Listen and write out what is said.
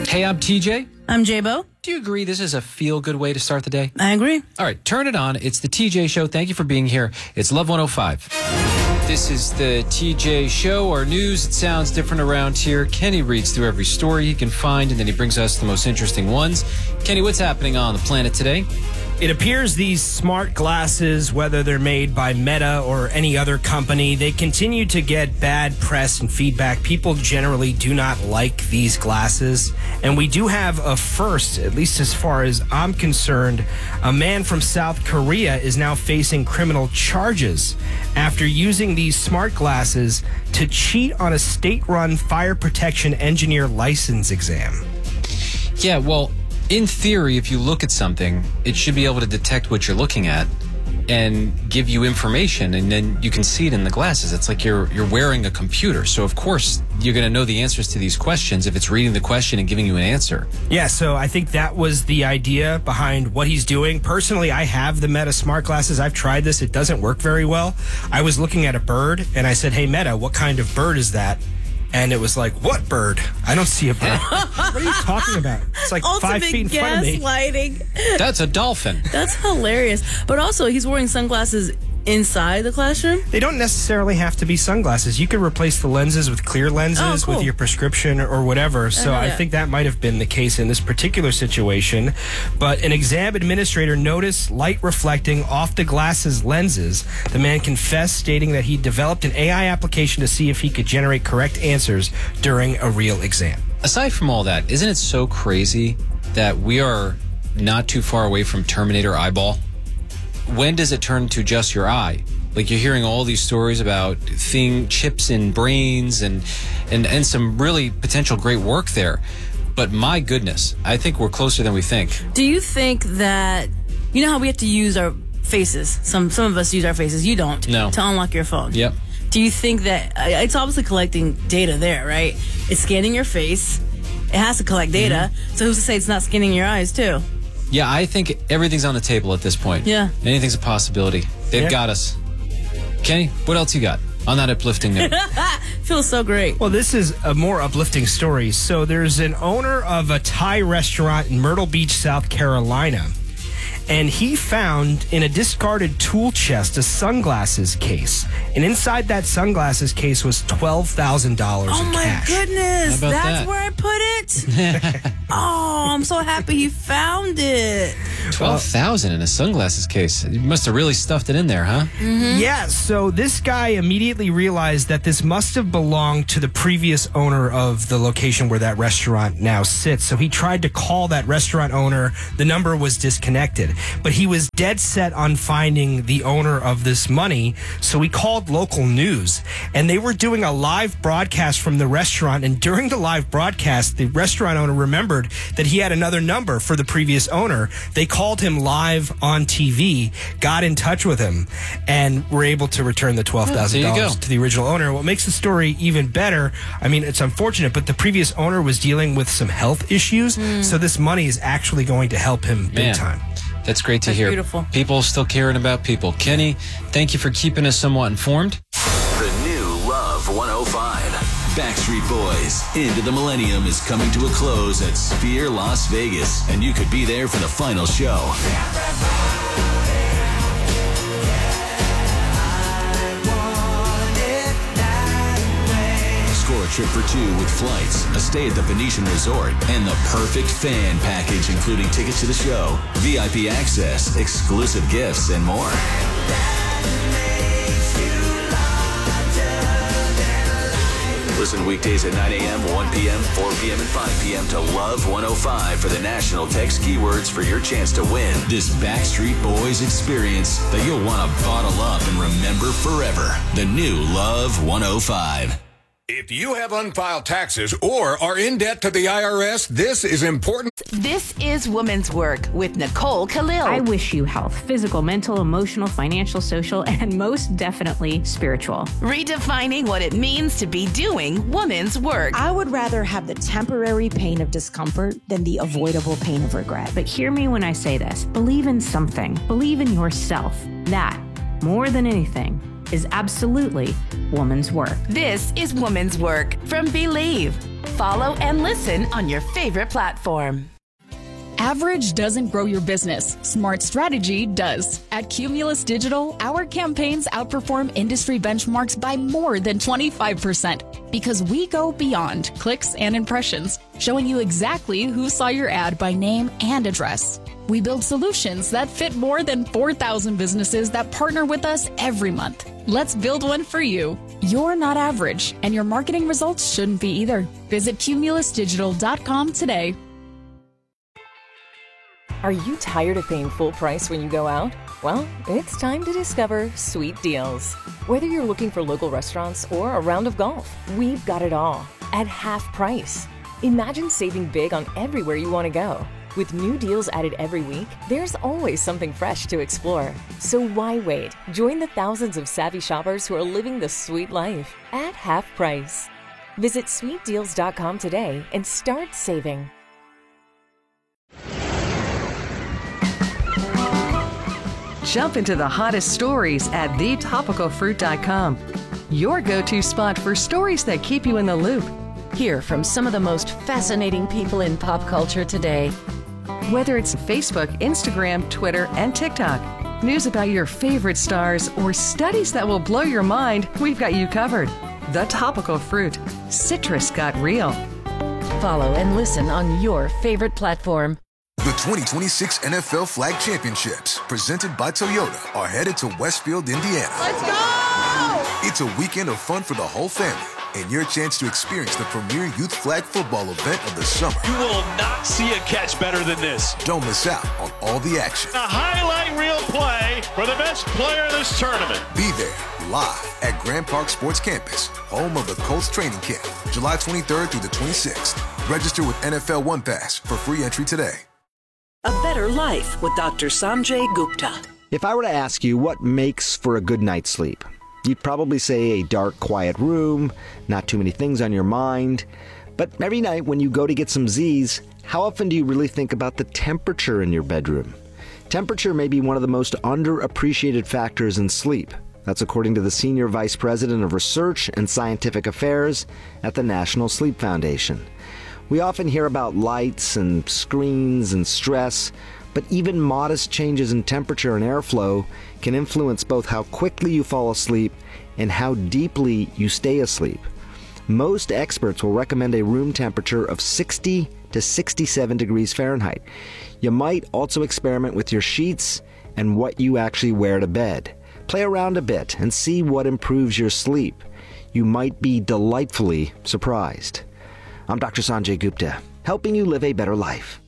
Hey, I'm TJ. I'm J-Bo. Do you agree this is a feel-good way to start the day? I agree. All right, turn it on. It's the TJ Show. Thank you for being here. It's Love 105. This is the TJ Show. Our news, it sounds different around here. Kenny reads through every story he can find, and then he brings us the most interesting ones. Kenny, what's happening on the planet today? It appears these smart glasses, whether they're made by Meta or any other company, they continue to get bad press and feedback. People generally do not like these glasses. And we do have a first, at least as far as I'm concerned. A man from South Korea is now facing criminal charges after using these smart glasses to cheat on a state-run fire protection engineer license exam. Yeah, well, in theory, if you look at something, it should be able to detect what you're looking at and give you information, and then you can see it in the glasses. It's like you're wearing a computer. So, of course, you're going to know the answers to these questions if it's reading the question and giving you an answer. Yeah, so I think that was the idea behind what he's doing. Personally, I have the Meta smart glasses. I've tried this. It doesn't work very well. I was looking at a bird, and I said, hey, Meta, what kind of bird is that? And it was like, what bird? I don't see a bird. What are you talking about? It's like Ultimate 5 feet in front of me. gaslighting. That's a dolphin. That's hilarious. But also, he's wearing sunglasses inside the classroom? They don't necessarily have to be sunglasses. You could replace the lenses with clear lenses cool. with your prescription or whatever. So I think that might have been the case in this particular situation. But an exam administrator noticed light reflecting off the glasses lenses. The man confessed, stating that he developed an AI application to see if he could generate correct answers during a real exam. Aside from all that, isn't it so crazy that we are not too far away from Terminator eyeball? When does it turn to just your eye? Like, you're hearing all these stories about chips in brains and some really potential great work there. But my goodness, I think we're closer than we think. Do you think that, you know how we have to use our faces? Some of us use our faces. You don't. No. To unlock your phone. Yep. Do you think that, it's obviously collecting data there, right? It's scanning your face. It has to collect data. Mm-hmm. So who's to say it's not scanning your eyes, too? Yeah, I think everything's on the table at this point. Yeah. Anything's a possibility. They've got us. Kenny, what else you got on that uplifting note? Feels so great. Well, this is a more uplifting story. So there's an owner of a Thai restaurant in Myrtle Beach, South Carolina. And he found in a discarded tool chest a sunglasses case. And inside that sunglasses case was $12,000 in cash. Oh, my goodness. How about That's that? where I put it? Oh, I'm so happy he found it. 12,000 in a sunglasses case. You must have really stuffed it in there, huh? Mm-hmm. Yeah, so this guy immediately realized that this must have belonged to the previous owner of the location where that restaurant now sits. So he tried to call that restaurant owner. The number was disconnected. But he was dead set on finding the owner of this money, so he called local news. And they were doing a live broadcast from the restaurant, and during the live broadcast, the restaurant owner remembered that he had another number for the previous owner. They called him live on TV, got in touch with him, and were able to return the $12,000 to the original owner. What makes the story even better, I mean, it's unfortunate, but the previous owner was dealing with some health issues, so this money is actually going to help him big time. That's great to That's hear. Beautiful. People still caring about people. Kenny, thank you for keeping us somewhat informed. The new Love 105. Backstreet Boys Into the Millennium is coming to a close at Sphere Las Vegas, and you could be there for the final show. Score a trip for two with flights, a stay at the Venetian Resort, and the perfect fan package, including tickets to the show, VIP access, exclusive gifts, and more. Listen weekdays at 9 a.m., 1 p.m., 4 p.m., and 5 p.m. to Love 105 for the national text keywords for your chance to win this Backstreet Boys experience that you'll want to bottle up and remember forever. The new Love 105. If you have unfiled taxes or are in debt to the IRS, this is important. This is Woman's Work with Nicole Khalil. I wish you health, physical, mental, emotional, financial, social, and most definitely spiritual. Redefining what it means to be doing woman's work. I would rather have the temporary pain of discomfort than the avoidable pain of regret. But hear me when I say this. Believe in something. Believe in yourself. That, more than anything, is absolutely woman's work. This is Woman's Work from Believe. Follow and listen on your favorite platform. Average doesn't grow your business. Smart strategy does. At Cumulus Digital, our campaigns outperform industry benchmarks by more than 25% because we go beyond clicks and impressions, showing you exactly who saw your ad by name and address. We build solutions that fit more than 4,000 businesses that partner with us every month. Let's build one for you. You're not average, and your marketing results shouldn't be either. Visit cumulusdigital.com today. Are you tired of paying full price when you go out? Well, it's time to discover Sweet Deals. Whether you're looking for local restaurants or a round of golf, we've got it all at half price. Imagine saving big on everywhere you want to go. With new deals added every week, there's always something fresh to explore. So why wait? Join the thousands of savvy shoppers who are living the sweet life at half price. Visit sweetdeals.com today and start saving. Jump into the hottest stories at thetopicalfruit.com. Your go-to spot for stories that keep you in the loop. Hear from some of the most fascinating people in pop culture today. Whether it's Facebook, Instagram, Twitter, and TikTok, news about your favorite stars, or studies that will blow your mind, we've got you covered. The Topical Fruit. Citrus got real. Follow and listen on your favorite platform. The 2026 NFL Flag Championships, presented by Toyota, are headed to Westfield, Indiana. Let's go! It's a weekend of fun for the whole family and your chance to experience the premier youth flag football event of the summer. You will not see a catch better than this. Don't miss out on all the action. A highlight reel play for the best player of this tournament. Be there live at Grand Park Sports Campus, home of the Colts training camp, July 23rd through the 26th. Register with NFL One Pass for free entry today. A Better Life with Dr. Sanjay Gupta. If I were to ask you what makes for a good night's sleep, you'd probably say a dark, quiet room, not too many things on your mind. But every night when you go to get some Z's, how often do you really think about the temperature in your bedroom? Temperature may be one of the most underappreciated factors in sleep. That's according to the Senior Vice President of Research and Scientific Affairs at the National Sleep Foundation. We often hear about lights and screens and stress, but even modest changes in temperature and airflow can influence both how quickly you fall asleep and how deeply you stay asleep. Most experts will recommend a room temperature of 60 to 67 degrees Fahrenheit. You might also experiment with your sheets and what you actually wear to bed. Play around a bit and see what improves your sleep. You might be delightfully surprised. I'm Dr. Sanjay Gupta, helping you live a better life.